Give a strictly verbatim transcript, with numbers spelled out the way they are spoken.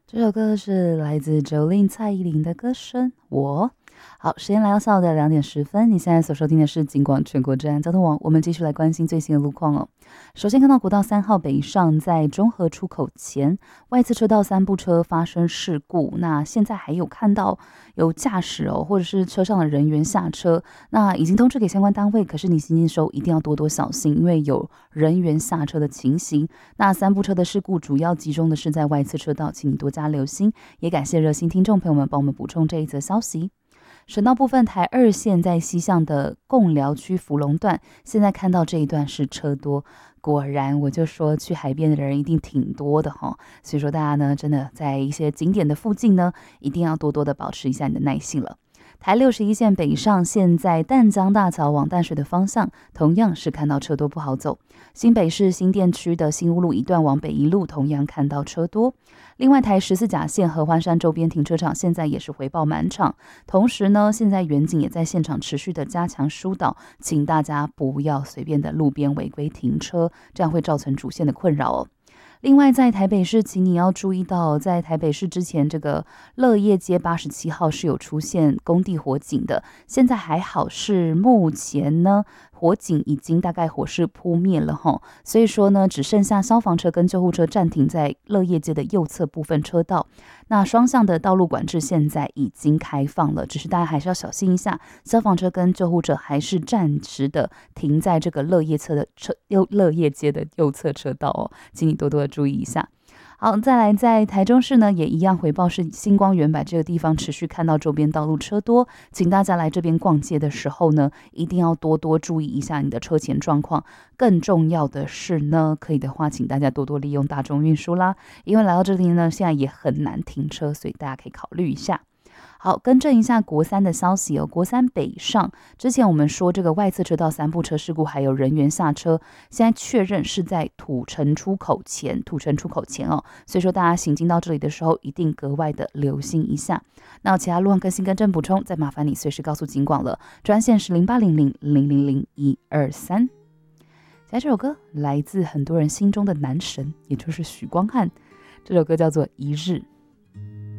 这首歌是来自 Jolin 蔡依林的歌声《我》。好，时间来到下午的两点十分，你现在所收听的是警广全国治安交通网，我们继续来关心最新的路况哦。首先看到国道三号北上，在中和出口前外侧车道三部车发生事故，那现在还有看到有驾驶哦，或者是车上的人员下车，那已经通知给相关单位，可是你行进时候一定要多多小心，因为有人员下车的情形。那三部车的事故主要集中的是在外侧车道，请你多加留心，也感谢热心听众朋友们帮我们补充这一则消息。省道部分，台二线在西向的贡寮区福隆段，现在看到这一段是车多，果然我就说去海边的人一定挺多的哈，所以说大家呢真的在一些景点的附近呢，一定要多多的保持一下你的耐性了。台六十一线北上，现在淡江大桥往淡水的方向，同样是看到车多不好走。新北市新店区的新屋路一段往北一路，同样看到车多。另外，台十四甲线合欢山周边停车场现在也是回报满场，同时呢，现在远景也在现场持续的加强疏导，请大家不要随便的路边违规停车，这样会造成主线的困扰哦。另外，在台北市，请你要注意到，在台北市之前，这个乐业街八十七号是有出现工地火警的。现在还好，是目前呢，火警已经大概火势扑灭了哈，所以说呢，只剩下消防车跟救护车暂停在乐业街的右侧部分车道。那双向的道路管制现在已经开放了，只是大家还是要小心一下，消防车跟救护车还是暂时的停在这个乐业侧的车右乐业街的右侧车道哦，请你多多的注意一下。好，再来在台中市呢，也一样回报是星光原柏这个地方持续看到周边道路车多，请大家来这边逛街的时候呢，一定要多多注意一下你的车前状况。更重要的是呢，可以的话，请大家多多利用大众运输啦，因为来到这里呢，现在也很难停车，所以大家可以考虑一下。好，更正一下国三的消息哦。国三北上之前，我们说这个外侧车道三部车事故，还有人员下车，现在确认是在土城出口前，土城出口前哦。所以说，大家行进到这里的时候，一定格外的留心一下。那其他路况更新更正补充，再麻烦你随时告诉警广了，专线是零八零零零零零一二三。下这首歌来自很多人心中的男神，也就是许光汉，这首歌叫做《一日》。